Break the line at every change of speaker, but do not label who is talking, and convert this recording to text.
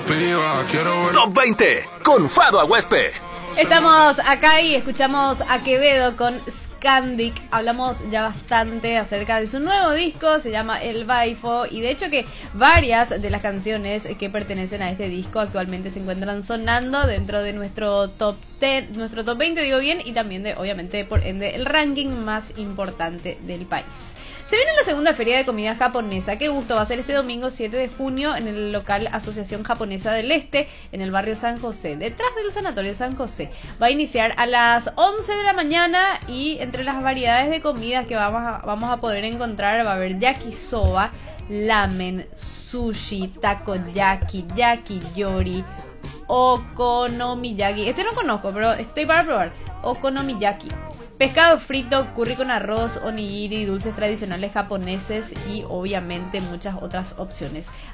Top 20 con Fado Aguespe.
Estamos acá y escuchamos a Quevedo con Scandic. Hablamos ya bastante acerca de su nuevo disco, se llama El Baifo, y de hecho que varias de las canciones que pertenecen a este disco actualmente se encuentran sonando dentro de nuestro top 10, nuestro top 20, digo bien, y también de, obviamente, por ende, el ranking más importante del país. Se viene la segunda feria de comida japonesa. Qué gusto, va a ser este domingo 7 de junio en el local Asociación Japonesa del Este, en el barrio San José, detrás del Sanatorio San José. Va a iniciar a las 11 de la mañana y entre las variedades de comidas que vamos a poder encontrar va a haber yakisoba, ramen, sushi, takoyaki, yakiyori, okonomiyaki. Este no conozco, pero estoy para probar. Okonomiyaki. Pescado frito, curry con arroz, onigiri, dulces tradicionales japoneses y obviamente muchas otras opciones.